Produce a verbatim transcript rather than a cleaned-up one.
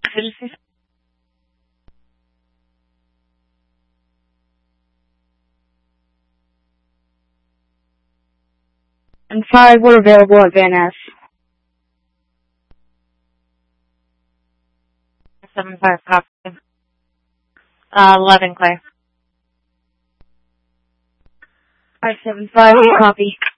And five were available at Van Ness. Seven five copy. Uh, eleven Claire. Five seven five copy.